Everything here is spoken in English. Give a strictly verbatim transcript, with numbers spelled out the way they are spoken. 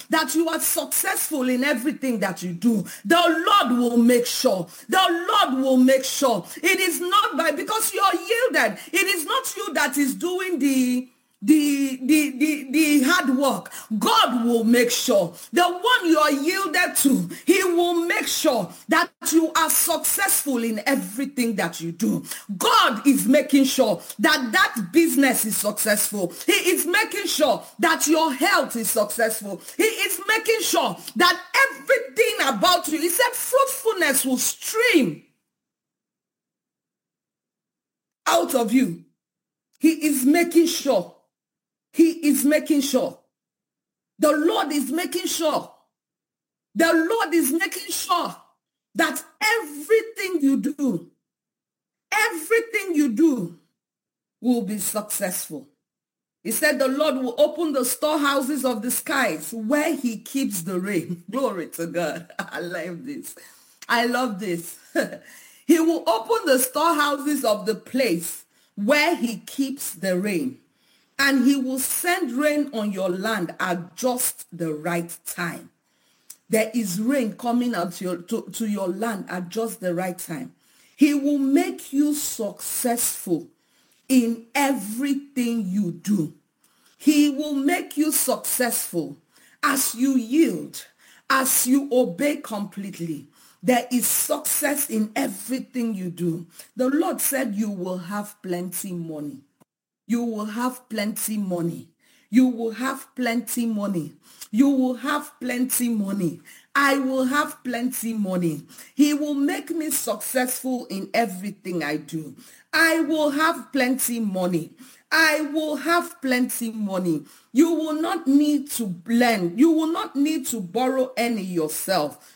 that you are successful in everything that you do. The Lord will make sure. The Lord will make sure. It is not by, because you are yielded. It is not you that is doing the The, the, the, the hard work. God will make sure. The one you are yielded to, he will make sure that you are successful in everything that you do. God is making sure that that business is successful. He is making sure that your health is successful. He is making sure that everything about you, he said fruitfulness will stream out of you. He is making sure. He is making sure. The Lord is making sure. The Lord is making sure that everything you do, everything you do will be successful. He said the Lord will open the storehouses of the skies where he keeps the rain. Glory to God. I love this. I love this. He will open the storehouses of the place where he keeps the rain. And he will send rain on your land at just the right time. There is rain coming out to your, to, to your land at just the right time. He will make you successful in everything you do. He will make you successful as you yield, as you obey completely. There is success in everything you do. The Lord said you will have plenty money. You will have plenty money. You will have plenty money. You will have plenty money. I will have plenty money. He will make me successful in everything I do. I will have plenty money. I will have plenty money. You will not need to blend. You will not need to borrow any yourself.